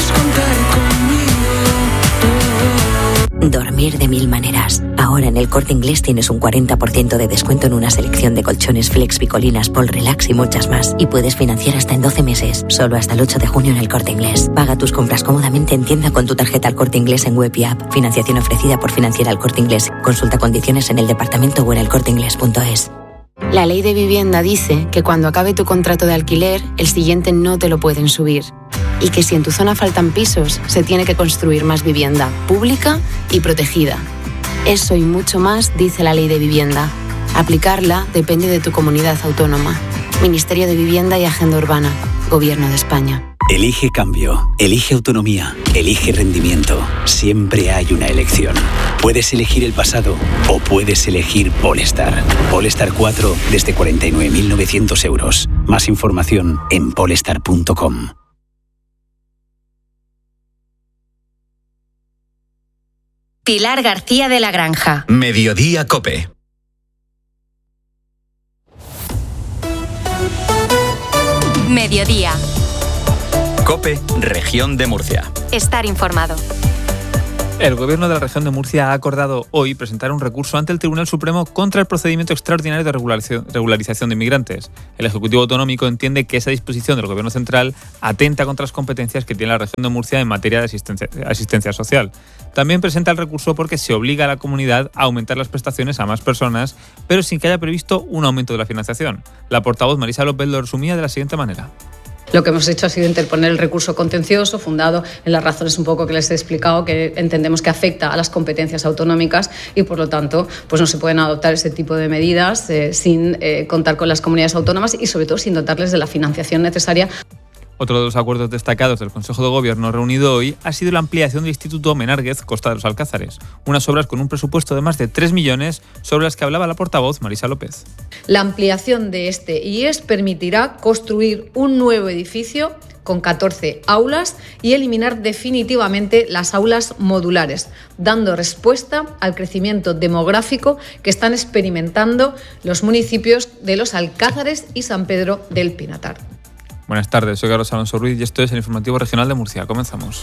Dormir de 1000 maneras. Ahora en el Corte Inglés tienes un 40% de descuento en una selección de colchones Flex, Picolinas, Pol Relax y muchas más. Y puedes financiar hasta en 12 meses. Solo hasta el 8 de junio en el Corte Inglés. Paga tus compras cómodamente en tienda con tu tarjeta El Corte Inglés en web y app. Financiación ofrecida por Financiera El Corte Inglés. Consulta condiciones en el departamento o en elcorteinglés.es. La ley de vivienda dice que cuando acabe tu contrato de alquiler, el siguiente no te lo pueden subir. Y que si en tu zona faltan pisos, se tiene que construir más vivienda, pública y protegida. Eso y mucho más dice la ley de vivienda. Aplicarla depende de tu comunidad autónoma. Ministerio de Vivienda y Agenda Urbana. Gobierno de España. Elige cambio, elige autonomía, elige rendimiento. Siempre hay una elección. Puedes elegir el pasado o puedes elegir Polestar. Polestar 4 desde 49.900 euros. Más información en polestar.com. Pilar García de la Granja. Mediodía COPE. Mediodía. COPE, Región de Murcia. Estar informado. El Gobierno de la Región de Murcia ha acordado hoy presentar un recurso ante el Tribunal Supremo contra el procedimiento extraordinario de regularización de inmigrantes. El Ejecutivo Autonómico entiende que esa disposición del Gobierno Central atenta contra las competencias que tiene la Región de Murcia en materia de asistencia social. También presenta el recurso porque se obliga a la comunidad a aumentar las prestaciones a más personas, pero sin que haya previsto un aumento de la financiación. La portavoz Marisa López lo resumía de la siguiente manera. Lo que hemos hecho ha sido interponer el recurso contencioso fundado en las razones un poco que les he explicado, que entendemos que afecta a las competencias autonómicas y por lo tanto pues no se pueden adoptar ese tipo de medidas sin contar con las comunidades autónomas y sobre todo sin dotarles de la financiación necesaria. Otro de los acuerdos destacados del Consejo de Gobierno reunido hoy ha sido la ampliación del Instituto Menárguez Costa de los Alcázares, unas obras con un presupuesto de más de 3 millones sobre las que hablaba la portavoz Marisa López. La ampliación de este IES permitirá construir un nuevo edificio con 14 aulas y eliminar definitivamente las aulas modulares, dando respuesta al crecimiento demográfico que están experimentando los municipios de Los Alcázares y San Pedro del Pinatar. Buenas tardes, soy Carlos Alonso Ruiz y esto es el Informativo Regional de Murcia. Comenzamos.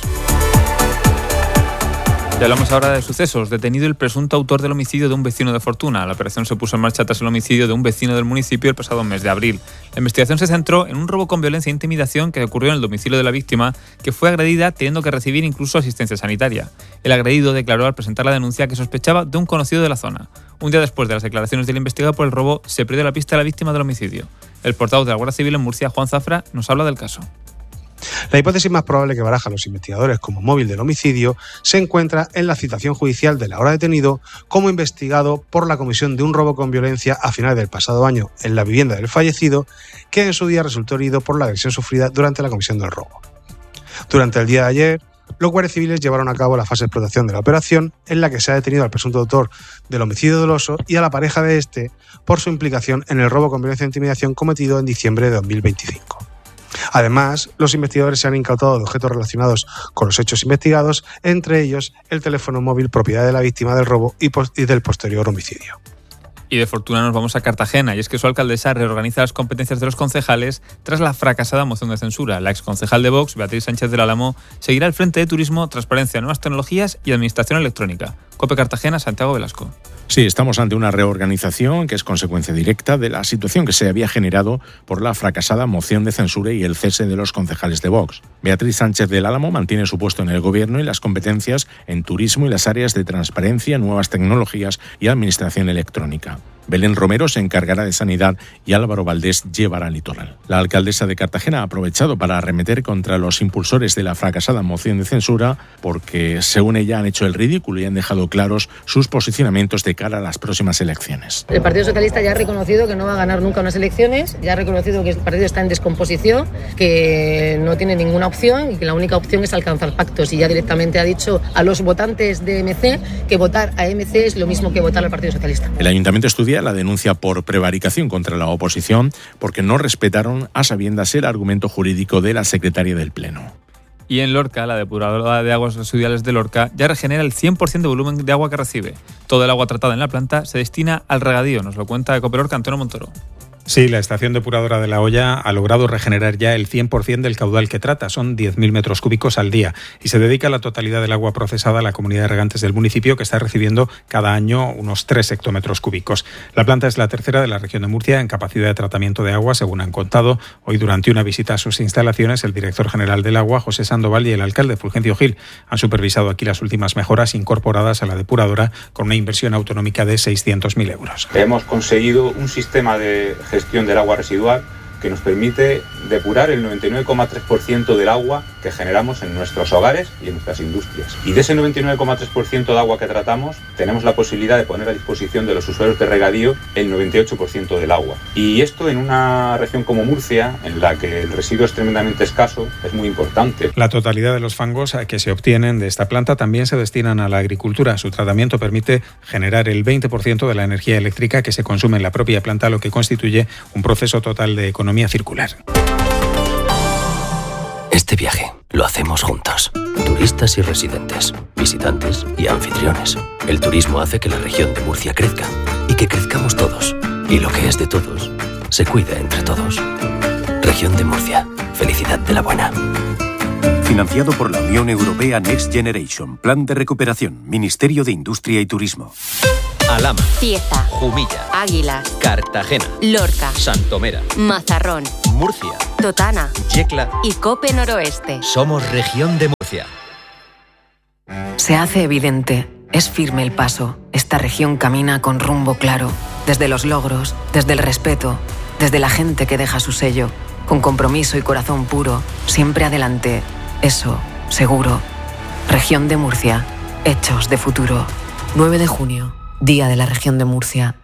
Ya hablamos ahora de sucesos. Detenido el presunto autor del homicidio de un vecino de Fortuna. La operación se puso en marcha tras el homicidio de un vecino del municipio el pasado mes de abril. La investigación se centró en un robo con violencia e intimidación que ocurrió en el domicilio de la víctima, que fue agredida teniendo que recibir incluso asistencia sanitaria. El agredido declaró al presentar la denuncia que sospechaba de un conocido de la zona. Un día después de las declaraciones del investigado por el robo, se perdió la pista de la víctima del homicidio. El portavoz de la Guardia Civil en Murcia, Juan Zafra, nos habla del caso. La hipótesis más probable que barajan los investigadores como móvil del homicidio se encuentra en la citación judicial del ahora detenido como investigado por la comisión de un robo con violencia a finales del pasado año en la vivienda del fallecido, que en su día resultó herido por la agresión sufrida durante la comisión del robo. Durante el día de ayer, los guardias civiles llevaron a cabo la fase de explotación de la operación, en la que se ha detenido al presunto autor del homicidio doloso y a la pareja de este por su implicación en el robo con violencia e intimidación cometido en diciembre de 2025. Además, los investigadores se han incautado de objetos relacionados con los hechos investigados, entre ellos el teléfono móvil propiedad de la víctima del robo y del posterior homicidio. Y de Fortuna nos vamos a Cartagena, y es que su alcaldesa reorganiza las competencias de los concejales tras la fracasada moción de censura. La exconcejal de Vox, Beatriz Sánchez del Álamo, seguirá al frente de Turismo, Transparencia, Nuevas Tecnologías y Administración Electrónica. COPE Cartagena, Santiago Velasco. Sí, estamos ante una reorganización que es consecuencia directa de la situación que se había generado por la fracasada moción de censura y el cese de los concejales de Vox. Beatriz Sánchez del Álamo mantiene su puesto en el Gobierno y las competencias en turismo y las áreas de transparencia, nuevas tecnologías y administración electrónica. Belén Romero se encargará de Sanidad y Álvaro Valdés llevará Litoral. La alcaldesa de Cartagena ha aprovechado para arremeter contra los impulsores de la fracasada moción de censura porque, según ella, han hecho el ridículo y han dejado claros sus posicionamientos de cara a las próximas elecciones. El Partido Socialista ya ha reconocido que no va a ganar nunca unas elecciones, ya ha reconocido que el partido está en descomposición, que no tiene ninguna opción y que la única opción es alcanzar pactos, y ya directamente ha dicho a los votantes de MC que votar a MC es lo mismo que votar al Partido Socialista. El Ayuntamiento estudia la denuncia por prevaricación contra la oposición porque no respetaron a sabiendas el argumento jurídico de la secretaria del Pleno. Y en Lorca, la depuradora de aguas residuales de Lorca ya regenera el 100% de volumen de agua que recibe. Todo el agua tratada en la planta se destina al regadío, nos lo cuenta COPE Lorca Antonio Montoro. Sí, la estación depuradora de La Hoya ha logrado regenerar ya el 100% del caudal que trata, son 10.000 metros cúbicos al día, y se dedica la totalidad del agua procesada a la comunidad de regantes del municipio, que está recibiendo cada año unos 3 hectómetros cúbicos. La planta es la tercera de la región de Murcia en capacidad de tratamiento de agua, según han contado hoy durante una visita a sus instalaciones. El director general del agua, José Sandoval, y el alcalde, Fulgencio Gil, han supervisado aquí las últimas mejoras incorporadas a la depuradora con una inversión autonómica de 600.000 euros. Hemos conseguido un sistema de gestión del agua residual que nos permite depurar el 99,3% del agua que generamos en nuestros hogares y en nuestras industrias. Y de ese 99,3% de agua que tratamos, tenemos la posibilidad de poner a disposición de los usuarios de regadío el 98% del agua. Y esto en una región como Murcia, en la que el residuo es tremendamente escaso, es muy importante. La totalidad de los fangos que se obtienen de esta planta también se destinan a la agricultura. Su tratamiento permite generar el 20% de la energía eléctrica que se consume en la propia planta, lo que constituye un proceso total de economía circular. Este viaje lo hacemos juntos. Turistas y residentes, visitantes y anfitriones. El turismo hace que la región de Murcia crezca y que crezcamos todos. Y lo que es de todos, se cuida entre todos. Región de Murcia. Felicidad de la buena. Financiado por la Unión Europea Next Generation. Plan de recuperación. Ministerio de Industria y Turismo. Alhama, Cieza, Jumilla, Águilas, Cartagena, Lorca, Santomera, Mazarrón, Murcia, Totana Yecla y Cope Noroeste. Somos Región de Murcia. Se hace evidente, es firme el paso. Esta región camina con rumbo claro, desde los logros, desde el respeto, desde la gente que deja su sello, con compromiso y corazón puro, siempre adelante. Eso, seguro. Región de Murcia, hechos de futuro. 9 de junio, Día de la Región de Murcia.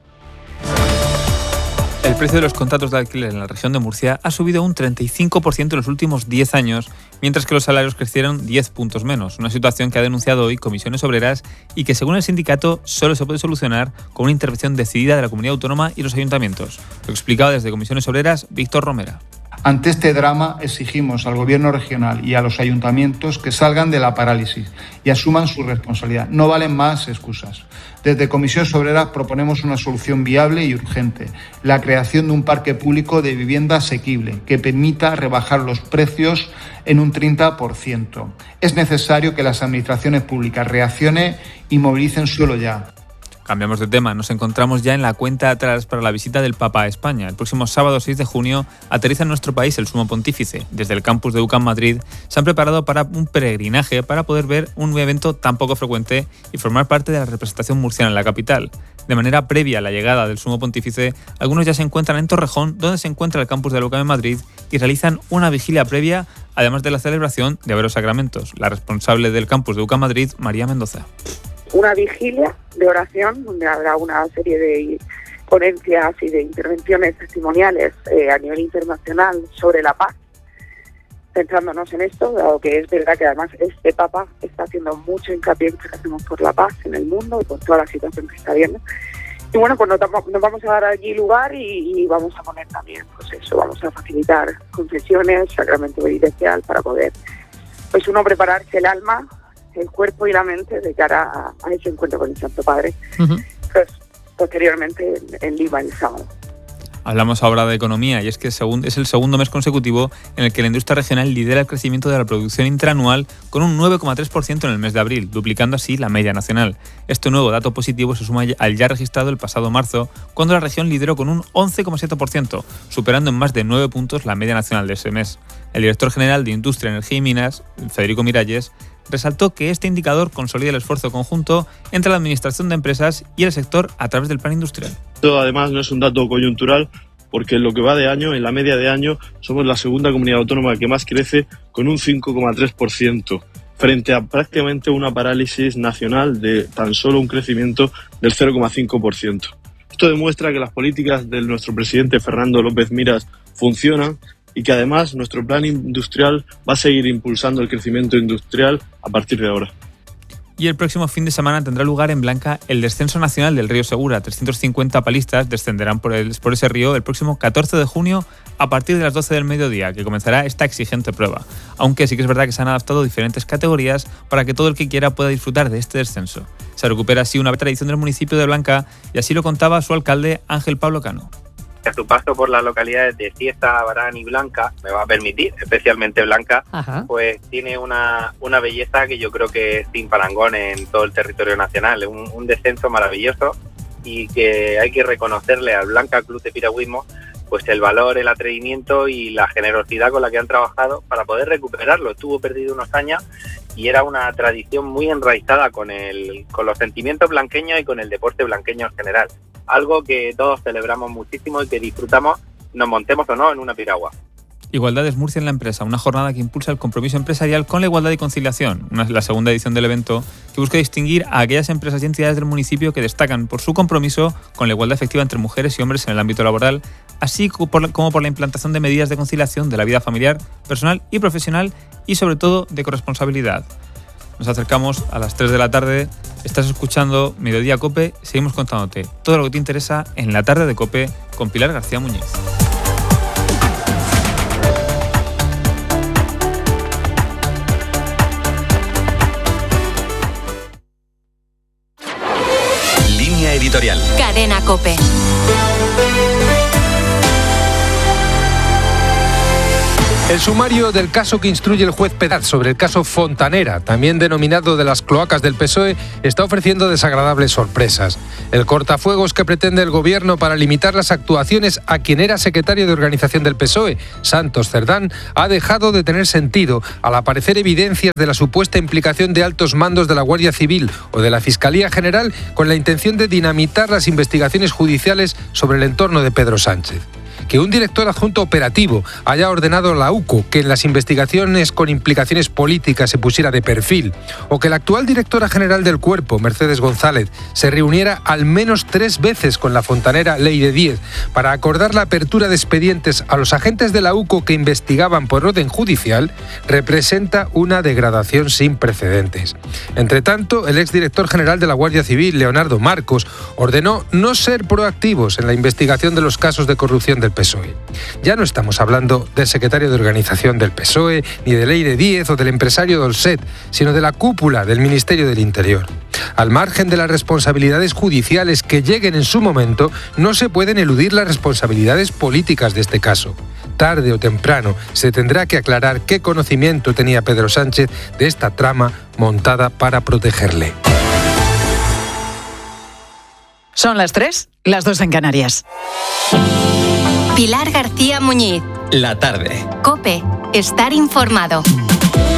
El precio de los contratos de alquiler en la región de Murcia ha subido un 35% en los últimos 10 años, mientras que los salarios crecieron 10 puntos menos, una situación que ha denunciado hoy Comisiones Obreras y que, según el sindicato, solo se puede solucionar con una intervención decidida de la comunidad autónoma y los ayuntamientos. Lo explicaba desde Comisiones Obreras Víctor Romera. Ante este drama exigimos al Gobierno regional y a los ayuntamientos que salgan de la parálisis y asuman su responsabilidad. No valen más excusas. Desde Comisiones Obreras proponemos una solución viable y urgente, la creación de un parque público de vivienda asequible que permita rebajar los precios en un 30%. Es necesario que las administraciones públicas reaccionen y movilicen suelo ya. Cambiamos de tema, nos encontramos ya en la cuenta atrás para la visita del Papa a España. El próximo sábado 6 de junio aterriza en nuestro país el Sumo Pontífice. Desde el campus de UCAM Madrid se han preparado para un peregrinaje para poder ver un evento tan poco frecuente y formar parte de la representación murciana en la capital. De manera previa a la llegada del Sumo Pontífice, algunos ya se encuentran en Torrejón, donde se encuentra el campus de la UCAM en Madrid, y realizan una vigilia previa, además de la celebración de varios sacramentos. La responsable del campus de UCAM Madrid, María Mendoza. Una vigilia de oración donde habrá una serie de ponencias y de intervenciones testimoniales a nivel internacional sobre la paz, centrándonos en esto, dado que es verdad que además este Papa está haciendo mucho hincapié en que hacemos por la paz en el mundo y por toda la situación que está habiendo. Y bueno, pues nos vamos a dar allí lugar y vamos a poner también, pues eso, vamos a facilitar confesiones, sacramento penitencial para poder, pues uno prepararse el alma, el cuerpo y la mente de cara a ese encuentro con el Santo Padre, pues posteriormente en Lima el sábado. Hablamos ahora de economía y es que es el segundo mes consecutivo en el que la industria regional lidera el crecimiento de la producción interanual con un 9,3% en el mes de abril, duplicando así la media nacional. Este nuevo dato positivo se suma al ya registrado el pasado marzo, cuando la región lideró con un 11,7%, superando en más de 9 puntos la media nacional de ese mes. El director general de Industria, Energía y Minas, Federico Miralles, resaltó que este indicador consolida el esfuerzo conjunto entre la administración de empresas y el sector a través del plan industrial. Esto además no es un dato coyuntural, porque en lo que va de año, en la media de año, somos la segunda comunidad autónoma que más crece con un 5,3%, frente a prácticamente una parálisis nacional de tan solo un crecimiento del 0,5%. Esto demuestra que las políticas de nuestro presidente Fernando López Miras funcionan y que además nuestro plan industrial va a seguir impulsando el crecimiento industrial a partir de ahora. Y el próximo fin de semana tendrá lugar en Blanca el descenso nacional del río Segura. 350 palistas descenderán por ese río el próximo 14 de junio a partir de las 12 del mediodía, que comenzará esta exigente prueba. Aunque sí que es verdad que se han adaptado diferentes categorías para que todo el que quiera pueda disfrutar de este descenso. Se recupera así una tradición del municipio de Blanca y así lo contaba su alcalde Ángel Pablo Cano. A su paso por las localidades de Cieza, Barán y Blanca, me va a permitir, especialmente Blanca, pues tiene una belleza que yo creo que es sin parangón en todo el territorio nacional. Es un descenso maravilloso y que hay que reconocerle al Blanca Club de Piragüismo pues el valor, el atrevimiento y la generosidad con la que han trabajado para poder recuperarlo. Estuvo perdido unos años y era una tradición muy enraizada con los sentimientos blanqueños y con el deporte blanqueño en general. Algo que todos celebramos muchísimo y que disfrutamos, nos montemos o no en una piragua. Igualdades Murcia en la empresa, una jornada que impulsa el compromiso empresarial con la igualdad y conciliación, la segunda edición del evento que busca distinguir a aquellas empresas y entidades del municipio que destacan por su compromiso con la igualdad efectiva entre mujeres y hombres en el ámbito laboral, así como por la implantación de medidas de conciliación de la vida familiar, personal y profesional y sobre todo de corresponsabilidad. Nos acercamos a las 3 de la tarde, estás escuchando Mediodía COPE, seguimos contándote todo lo que te interesa en la tarde de COPE con Pilar García Muñiz. Línea editorial. Cadena COPE. El sumario del caso que instruye el juez Pedaz sobre el caso Fontanera, también denominado de las cloacas del PSOE, está ofreciendo desagradables sorpresas. El cortafuegos que pretende el gobierno para limitar las actuaciones a quien era secretario de organización del PSOE, Santos Cerdán, ha dejado de tener sentido al aparecer evidencias de la supuesta implicación de altos mandos de la Guardia Civil o de la Fiscalía General con la intención de dinamitar las investigaciones judiciales sobre el entorno de Pedro Sánchez. Que un director adjunto operativo haya ordenado a la UCO que en las investigaciones con implicaciones políticas se pusiera de perfil, o que la actual directora general del Cuerpo, Mercedes González, se reuniera al menos 3 veces con la fontanera Leire Díez para acordar la apertura de expedientes a los agentes de la UCO que investigaban por orden judicial, representa una degradación sin precedentes. Entre tanto, el exdirector general de la Guardia Civil, Leonardo Marcos, ordenó no ser proactivos en la investigación de los casos de corrupción del PSOE. Ya no estamos hablando del secretario de organización del PSOE, ni de Leire Díez o del empresario Dolcet, sino de la cúpula del Ministerio del Interior. Al margen de las responsabilidades judiciales que lleguen en su momento, no se pueden eludir las responsabilidades políticas de este caso. Tarde o temprano se tendrá que aclarar qué conocimiento tenía Pedro Sánchez de esta trama montada para protegerle. Son las 3, las 2 en Canarias. Pilar García Muñiz. La tarde. COPE. Estar informado.